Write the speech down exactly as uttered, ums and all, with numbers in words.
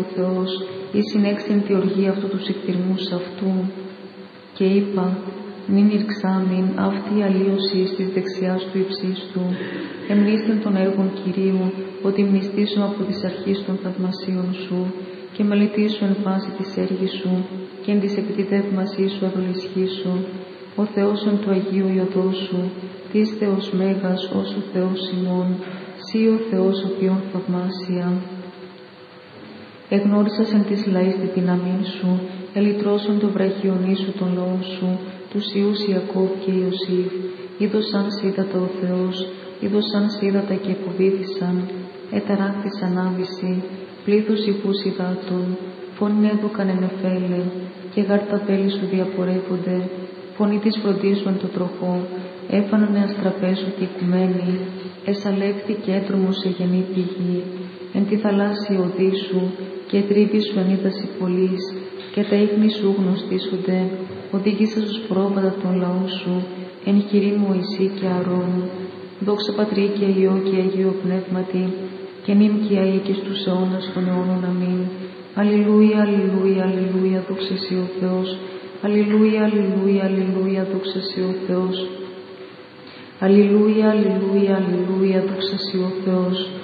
ο Θεός, ή συνέξεν τη οργή αυτού τους εκτιρμούς αυτού. Και είπα, μην ηρξάμην αυτή η αλλίωση της δεξιάς του υψίστου, εμνίστην των έργων Κυρίου, ότι μνηστήσω από της αρχής των θαυμασίων σου, και μελετήσω εν πάση της έργης σου, και εν της επιτιδεύμασής σου αδολισχύσω. Ο Θεός εν του Αγίου Ιωδός σου, της Θεός Μέγας, ως ο Θεός ημών, σύ ο Θεός οποίον θαυμάσια. Εγνώρισας εν της λαής τη δύναμή σου, ελυτρώσον το βραχιονί σου των λαών σου, τους Ιούς Ιακώβ και Ιωσήφ, είδωσαν σίδατα ο Θεός, είδωσαν σίδατα και υποβήθησαν, εταράχθησαν άβηση, πλήθους ηχούς υδάτων, φωνήν έδωκαν εν εφέλε, και γάρ τα βέλη σου διαπορεύονται, φωνή της φροντίσου εν το τροχό, έφαναν αστραπές ότι οικουμένη, εσαλεύθη και έτρομο σε γενή πηγή, εν τη θαλάσσια οδή σου, και τρίβη σου εν είδαση πολλής, και τα ίχνη σου γνωστήσονται, οδήγησες ως πρόβατα των λαών σου, εν χειρή Μωυσή και Αρών. Δόξα Πατρί και Υιό και Αγίο Πνεύματι, και νυν και αεί και στους αιώνας των αιώνων. Αμήν. Αλληλούια, αλληλούια, αλληλούια, δόξα σοι ο Θεός. Αλληλούια, αλληλούια, αλληλούια, δόξα σοι ο Θεός. Αλληλούια, αλληλούια, αλληλούια, δόξα σοι ο Θεός.